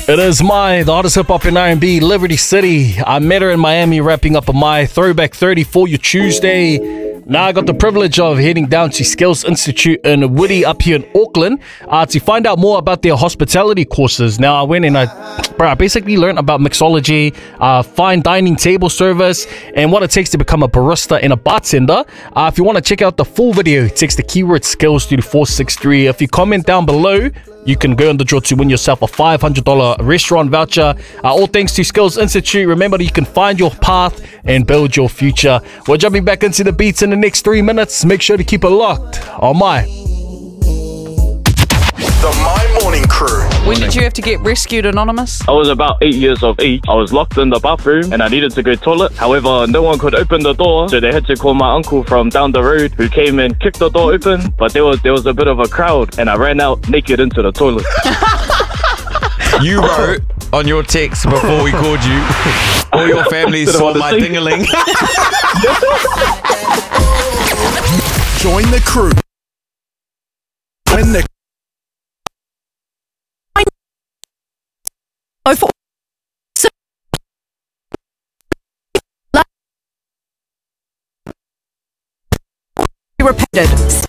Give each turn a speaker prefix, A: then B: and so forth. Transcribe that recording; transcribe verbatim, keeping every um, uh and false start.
A: It is Mai, the hottest hip-hop in R and B, Liberty City. I met her in Miami wrapping up a Mai Throwback thirty for your Tuesday. Now I got the privilege of heading down to Skills Institute in Woody up here in Auckland uh, to find out more about their hospitality courses. Now I went and I, bro, I basically learned about mixology, uh, fine dining table service, and what it takes to become a barista and a bartender. Uh, if you want to check out the full video, text the keyword skills to four six three. If you comment down below, you can go on the draw to win yourself a five hundred dollars restaurant voucher. Uh, all thanks to Skills Institute. Remember that you can find your path and build your future. We're jumping back into the beats in the next three minutes. Make sure to keep it locked on Mai.
B: The My Morning Crew.
C: When did you have to get rescued, Anonymous?
D: I was about eight years of age. I was locked in the bathroom and I needed to go to the toilet. However, no one could open the door, so they had to call my uncle from down the road, who came and kicked the door open. But there was there was a bit of a crowd and I ran out naked into the toilet.
E: You wrote on your text before we called you, all your family saw my ding-a-ling.
B: Join the crew. Win the
F: Oh, for repeated.